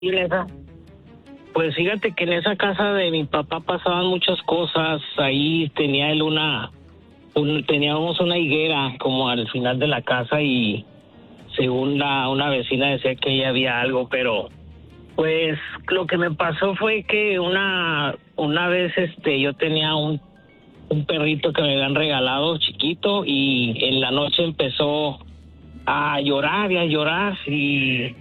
Y en esa, pues fíjate que en esa casa de mi papá pasaban muchas cosas. Ahí tenía él teníamos una higuera como al final de la casa y según una vecina decía que ahí había algo, pero pues lo que me pasó fue que una vez yo tenía un perrito que me habían regalado chiquito y en la noche empezó a llorar y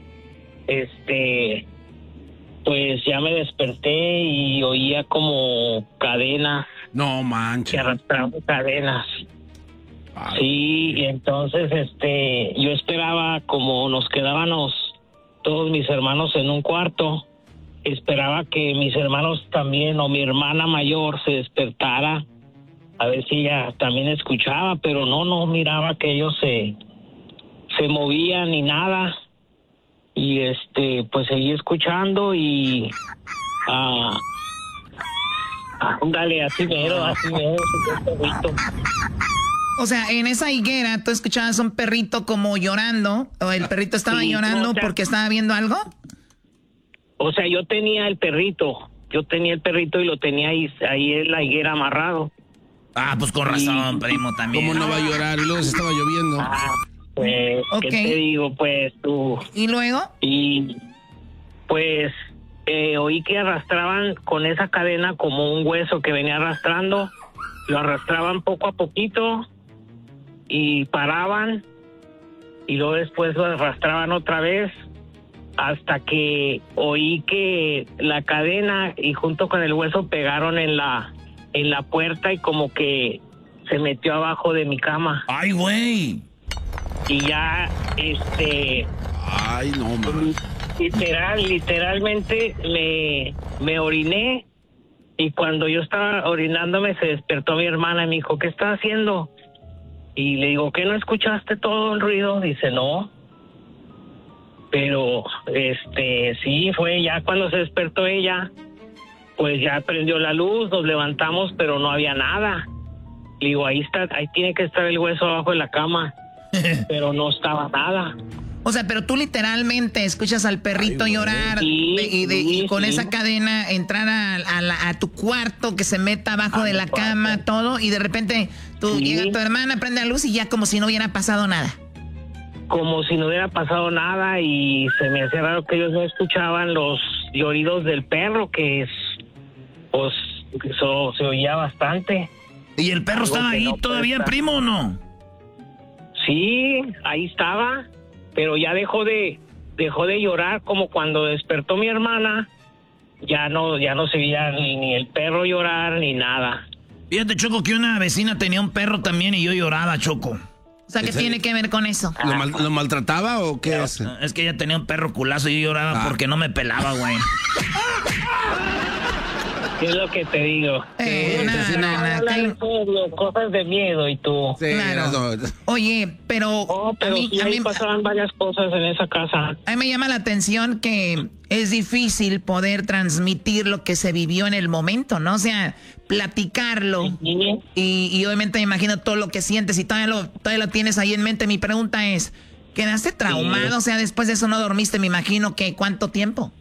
pues ya me desperté y oía como cadenas. No manches. Que arrastraban cadenas. Ay. Sí, y entonces yo esperaba, como nos quedábamos todos mis hermanos en un cuarto, esperaba que mis hermanos también o mi hermana mayor se despertara a ver si ella también escuchaba, pero no miraba que ellos se movían ni nada. Y pues seguí escuchando y ándale, así mero, ese perrito. O sea, en esa higuera tú escuchabas un perrito como llorando, o el perrito estaba llorando porque estaba viendo algo. O sea, yo tenía el perrito y lo tenía ahí en la higuera amarrado. Ah, pues con razón, primo, también. ¿Cómo no va a llorar? Y luego se estaba lloviendo. Pues, okay. ¿Qué te digo? Pues tú. ¿Y luego? Y pues oí que arrastraban con esa cadena como un hueso que venía arrastrando. Lo arrastraban poco a poquito y paraban y luego después lo arrastraban otra vez hasta que oí que la cadena y junto con el hueso pegaron en la puerta y como que se metió abajo de mi cama. ¡Ay, güey! Y ya, Ay, no, man. literalmente me oriné y cuando yo estaba orinándome se despertó mi hermana y me dijo, ¿qué estás haciendo? Y le digo, ¿qué no escuchaste todo el ruido? Dice, no. Pero, sí, fue ya cuando se despertó ella, pues ya prendió la luz, nos levantamos, pero no había nada. Le digo, ahí tiene que estar el hueso abajo de la cama, pero no estaba nada. O sea, pero tú literalmente escuchas al perrito llorar y con esa cadena entrar a tu cuarto, que se meta abajo de la cama, todo, y de repente llega tu hermana, prende la luz y ya como si no hubiera pasado nada. Como si no hubiera pasado nada y se me hacía raro que ellos no escuchaban los lloridos del perro, que pues eso se oía bastante. ¿Y el perro estaba ahí todavía, primo, o no? Sí, ahí estaba, pero ya dejó de llorar, como cuando despertó mi hermana, ya no se veía ni el perro llorar ni nada. Fíjate, Choco, que una vecina tenía un perro también y yo lloraba, Choco. O sea, ¿qué tiene que ver con eso? ¿Lo maltrataba o qué es? Es que ella tenía un perro culazo y yo lloraba porque no me pelaba, güey. ¿Qué es lo que te digo? Cosas de miedo y tú. Sí, claro. Oye, pero a mí pasaban varias cosas en esa casa. A mí me llama la atención que es difícil poder transmitir lo que se vivió en el momento, ¿no? O sea, platicarlo. Sí. Y obviamente me imagino todo lo que sientes y todavía lo tienes ahí en mente. Mi pregunta es, ¿quedaste traumado? Sí. O sea, después de eso no dormiste, me imagino, que ¿cuánto tiempo?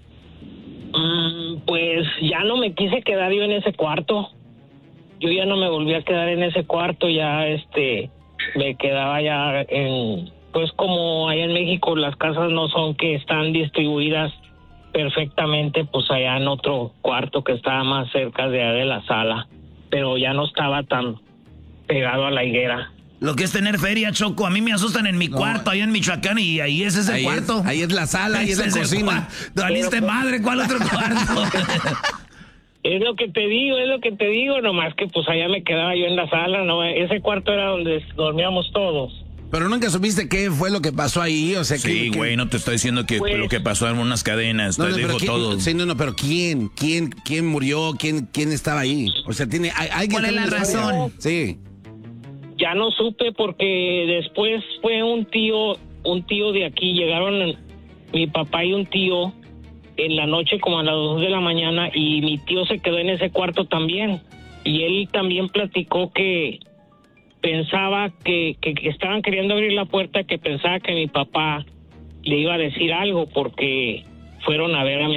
Pues ya no me quise quedar yo en ese cuarto. Yo ya no me volví a quedar en ese cuarto, ya me quedaba ya pues como allá en México las casas no son que están distribuidas perfectamente, pues allá en otro cuarto que estaba más cerca de la sala, pero ya no estaba tan pegado a la higuera. Lo que es tener feria, Choco. A mí me asustan en mi cuarto, allá en Michoacán, y ahí es ese cuarto. Ahí es la sala, ahí es la cocina. Valiste madre, ¿cuál otro cuarto? Es lo que te digo, nomás que pues allá me quedaba yo en la sala, no, ese cuarto era donde dormíamos todos. Pero nunca supiste qué fue lo que pasó ahí, o sea, sí, güey, no te estoy diciendo que pues, lo que pasó en unas cadenas, te digo todo. Sí, pero ¿quién murió? ¿Quién estaba ahí? O sea, ¿cuál es la razón? Sí. Ya no supe porque después fue un tío de aquí, llegaron mi papá y un tío en la noche como a las 2 de la mañana y mi tío se quedó en ese cuarto también y él también platicó que pensaba que estaban queriendo abrir la puerta, que pensaba que mi papá le iba a decir algo porque fueron a ver a mi